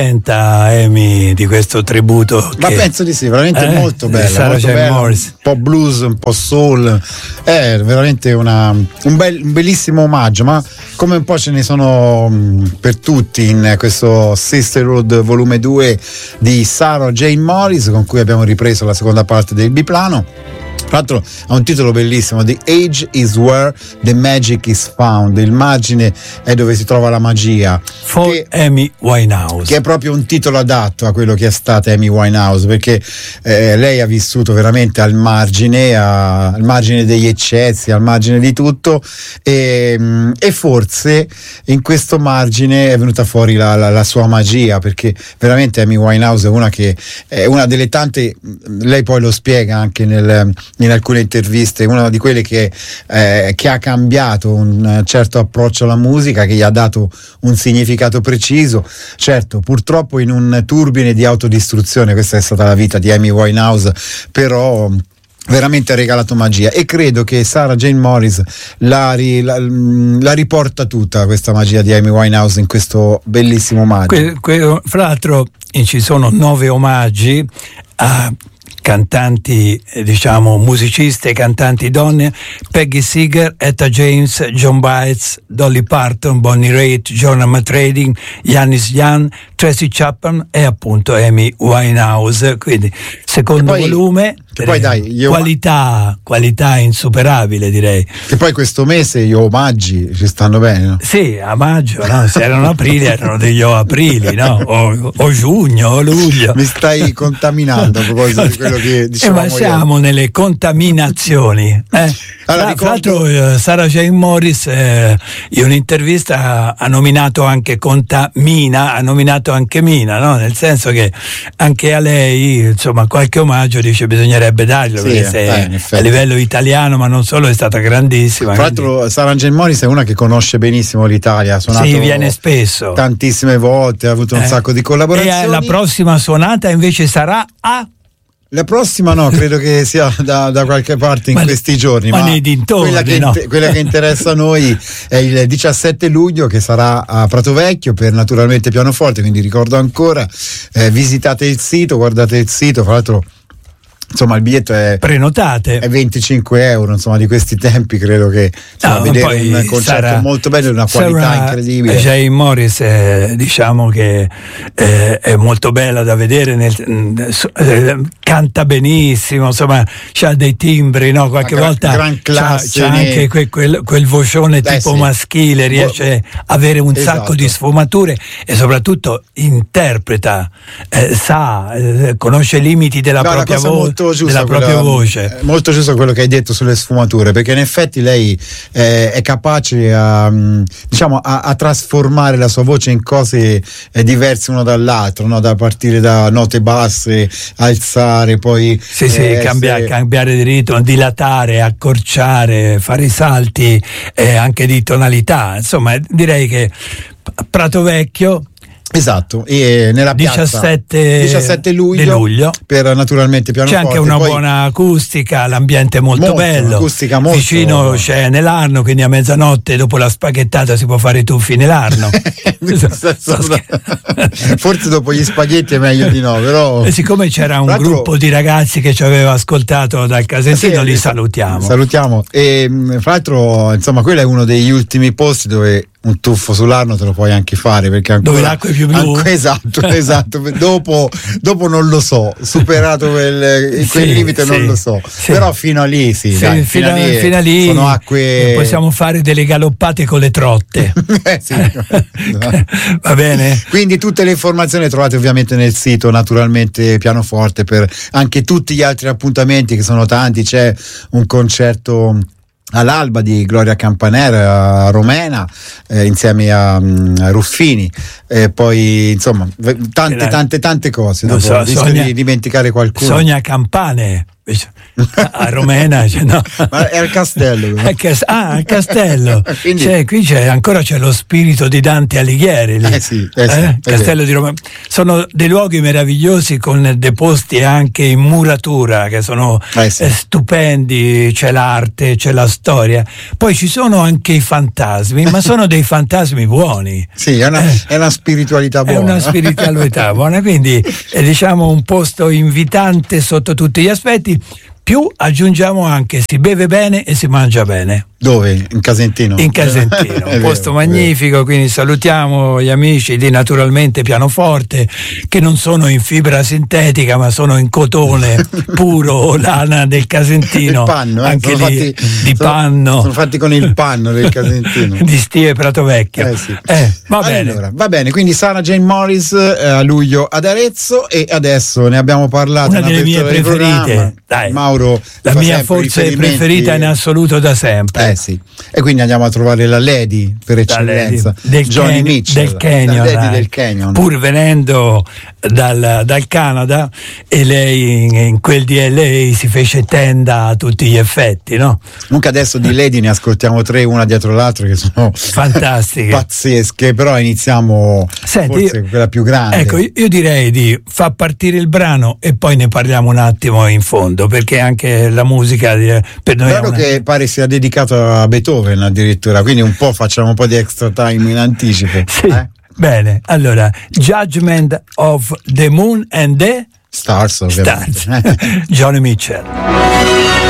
Amy di questo tributo, ma penso di sì, veramente molto bella, Sarah molto Jane bella, Morris. un po' blues, un po' soul, è veramente un bellissimo omaggio, ma come un po' ce ne sono per tutti in questo Sisterhood volume 2 di Sarah Jane Morris, con cui abbiamo ripreso la seconda parte del biplano. Tra l'altro ha un titolo bellissimo: The Age is Where the Magic is Found. Il margine è dove si trova la magia. For Amy Winehouse. Che è proprio un titolo adatto a quello che è stata Amy Winehouse, perché lei ha vissuto veramente al margine degli eccessi, al margine di tutto, e forse in questo margine è venuta fuori la sua magia, perché veramente Amy Winehouse è una delle tante, lei poi lo spiega anche in alcune interviste, una di quelle che ha cambiato un certo approccio alla musica, che gli ha dato un significato preciso. Certo, purtroppo in un turbine di autodistruzione, questa è stata la vita di Amy Winehouse, però veramente ha regalato magia, e credo che Sarah Jane Morris la riporta tutta questa magia di Amy Winehouse in questo bellissimo omaggio. Fra l'altro ci sono 9 omaggi a cantanti, diciamo musiciste e cantanti donne: Peggy Seeger, Etta James, Joan Baez, Dolly Parton, Bonnie Raitt, Joanna Matrading, Janis Jan, Tracy Chapman e appunto Amy Winehouse. Quindi secondo volume, che poi dai, qualità insuperabile, direi. Che poi questo mese gli omaggi ci stanno bene, no? Sì, a maggio, no? Se erano aprile erano degli aprili, no? O giugno o luglio. Mi stai contaminando a proposito di quello che dicevamo. Ma siamo nelle contaminazioni. Tra l'altro Sarah Jane Morris in un'intervista ha nominato anche Contamina, ha nominato anche Mina, no? Nel senso che anche a lei, insomma, qualche omaggio dice bisognerebbe darlo, sì, perché a livello italiano, ma non solo, è stata grandissima. Tra l'altro Sarah Jane Morris è una che conosce benissimo l'Italia, ha suonato viene spesso tantissime volte, ha avuto un sacco di collaborazioni. E la prossima suonata invece sarà a... La prossima no, credo che sia da qualche parte in questi giorni, ma nei dintorni, quella che interessa a noi è il 17 luglio, che sarà a Prato Vecchio per naturalmente pianoforte, quindi ricordo ancora, visitate il sito, guardate il sito, fra l'altro insomma il biglietto è prenotate, è 25 euro, insomma di questi tempi credo che vedere un concerto molto bello e una qualità incredibile. Jane Morris diciamo che è molto bella da vedere, canta benissimo, insomma c'ha dei timbri, no? Qualche volta c'ha anche quel vocione tipo maschile, riesce a avere un sacco di sfumature e soprattutto interpreta, conosce i limiti della propria voce, della propria voce. Molto giusto quello che hai detto sulle sfumature, perché in effetti lei è capace a trasformare la sua voce in cose diverse uno dall'altro, no? Da partire da note basse, alzare, poi cambiare di ritmo, dilatare, accorciare, fare i salti anche di tonalità. Insomma, direi che Prato Vecchio, esatto, e nella piazza 17 luglio per naturalmente pianoforte. C'è anche una buona acustica, l'ambiente è molto bello, acustica molto, vicino c'è Nell'Arno, quindi a mezzanotte dopo la spaghettata si può fare i tuffi nell'Arno. Forse dopo gli spaghetti è meglio di no, però siccome c'era un gruppo di ragazzi che ci aveva ascoltato dal Casentino, li salutiamo. E fra l'altro insomma quello è uno degli ultimi posti dove un tuffo sull'Arno te lo puoi anche fare, perché ancora, dove l'acqua è più blu. Esatto. dopo non lo so, superato quel limite non lo so, però fino a lì fino a lì sono acque, possiamo fare delle galoppate con le trotte. Va bene, quindi tutte le informazioni le trovate ovviamente nel sito naturalmente pianoforte, per anche tutti gli altri appuntamenti che sono tanti. C'è un concerto all'alba di Gloria Campanera a Romena insieme a Ruffini, poi insomma tante cose. Dopo rischio di dimenticare qualcuno. Sonia Campane A Romena no. Ma è al castello. Al castello. Quindi... qui c'è lo spirito di Dante Alighieri lì. Sì, Castello di Roma. Sono dei luoghi meravigliosi con dei posti anche in muratura che sono stupendi, c'è l'arte, c'è la storia. Poi ci sono anche i fantasmi, ma sono dei fantasmi buoni. Sì, è una spiritualità buona. È una spiritualità buona, quindi è diciamo un posto invitante sotto tutti gli aspetti. Più aggiungiamo anche si beve bene e si mangia bene. Dove? In Casentino? In Casentino, un posto magnifico, quindi salutiamo gli amici di Naturalmente Pianoforte, che non sono in fibra sintetica ma sono in cotone puro, lana del Casentino. Il panno, anche lì panno. Sono fatti con il panno del Casentino. Di Stie Pratovecchio. Sì. Va bene. Allora, va bene, quindi Sarah Jane Morris a luglio ad Arezzo, e adesso ne abbiamo parlato. Una delle mie preferite. Dai. Mauro, la mia forse preferita in assoluto da sempre. Sì. E quindi andiamo a trovare la Lady per eccellenza, Johnny Mitchell, del Canyon, la Lady del Canyon. Pur venendo dal Canada, e lei in quel di LA si fece tenda a tutti gli effetti, no? Comunque adesso di Lady ne ascoltiamo 3 una dietro l'altra che sono fantastiche, pazzesche, però iniziamo forse quella più grande. Ecco, io direi di far partire il brano e poi ne parliamo un attimo in fondo, perché anche la musica per noi è che pare sia dedicato a Beethoven addirittura, quindi facciamo un po' di extra time in anticipo. Sì. Bene, allora Judgment of the Moon and the Stars, Johnny Mitchell.